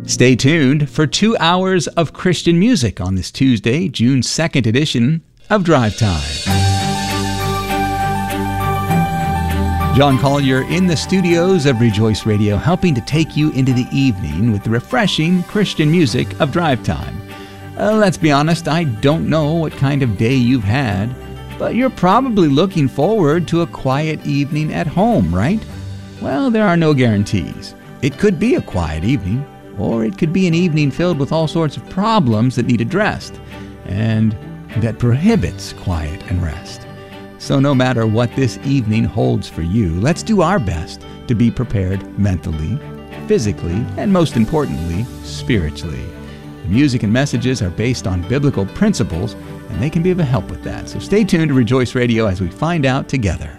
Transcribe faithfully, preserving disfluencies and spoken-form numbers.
Stay tuned for two hours of Christian music on this Tuesday, June second edition of Drive Time. John Collier in the studios of Rejoice Radio, helping to take you into the evening with the refreshing Christian music of Drive Time. Uh, let's be honest, I don't know what kind of day you've had, but you're probably looking forward to a quiet evening at home, right? Well, there are no guarantees. It could be a quiet evening, or it could be an evening filled with all sorts of problems that need addressed, and that prohibits quiet and rest. So no matter what this evening holds for you, let's do our best to be prepared mentally, physically, and most importantly, spiritually. The music and messages are based on biblical principles, and they can be of a help with that. So stay tuned to Rejoice Radio as we find out together.